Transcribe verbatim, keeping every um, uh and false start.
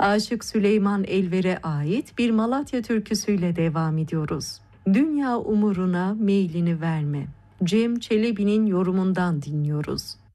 Aşık Süleyman Elver'e ait bir Malatya türküsüyle devam ediyoruz. Dünya umuruna meylini verme. Cem Çelebi'nin yorumundan dinliyoruz.